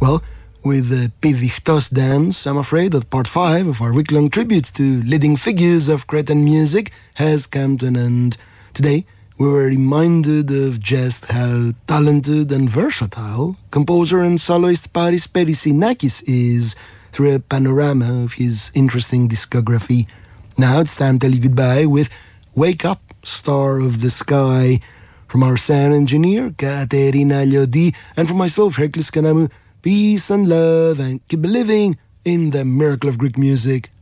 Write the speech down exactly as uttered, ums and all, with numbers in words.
Well, with the Pidichtos dance, I'm afraid that part five of our week-long tribute to leading figures of Cretan music has come to an end. Today, we were reminded of just how talented and versatile composer and soloist Paris Perisinakis is through a panorama of his interesting discography. Now it's time to tell you goodbye with Wake Up, Star of the Sky, from our sound engineer, Katerina Lodi, and from myself, Hercules Kanamu. Peace and love, and keep believing in the miracle of Greek music.